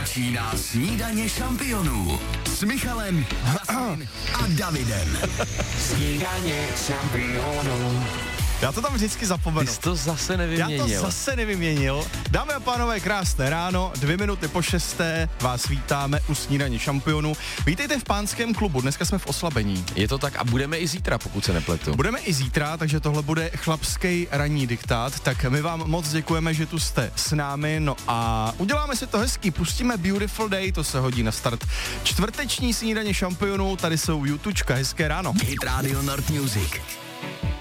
Začíná snídaně šampionů s Michalem, Vasilem a Davidem. Snídaně šampionů. Já to tam vždycky zapomenu. Ty jsi to zase nevyměnil. Já to zase nevyměnil. Dámy a pánové, krásné ráno, 2:02 vás vítáme u snídaně šampionů. Vítejte v Pánském klubu, dneska jsme v oslabení. Je to tak a budeme i zítra, pokud se nepletu. Budeme i zítra, takže tohle bude chlapský ranní diktát, tak my vám moc děkujeme, že tu jste s námi, no a uděláme si to hezký, pustíme Beautiful Day, to se hodí na start. Čtvrteční snídaně šampionů, tady jsou Jutučka, hezké ráno. Hit Radio Nord Music.